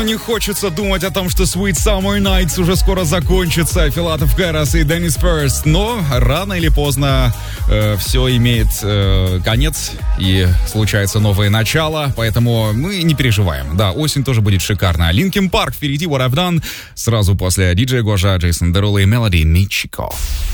Не хочется думать о том, что Sweet Summer Nights уже скоро закончится. Филатов Кэрос и Деннис Ферст. Но рано или поздно все имеет конец и случается новое начало. Поэтому мы не переживаем. Да, осень тоже будет шикарная. Linkin Park впереди, What I've Done. Сразу после диджея Гожа, Джейсон Деруло и Мелоди Мичико.